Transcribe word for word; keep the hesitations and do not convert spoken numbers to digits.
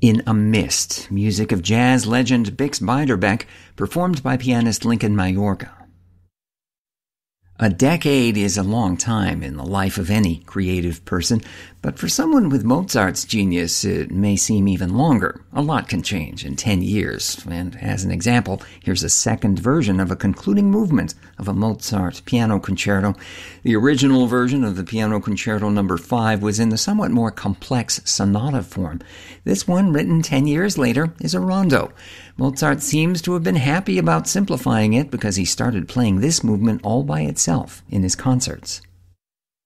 In a Mist, music of jazz legend Bix Beiderbecke, performed by pianist Lincoln Mayorga. A decade is a long time in the life of any creative person, but for someone with Mozart's genius, it may seem even longer. A lot can change in ten years, and as an example, here's a second version of a concluding movement of a Mozart piano concerto. The original version of the Piano Concerto number five was in the somewhat more complex sonata form. This one, written ten years later, is a rondo. Mozart seems to have been happy about simplifying it because he started playing this movement all by itself in his concerts.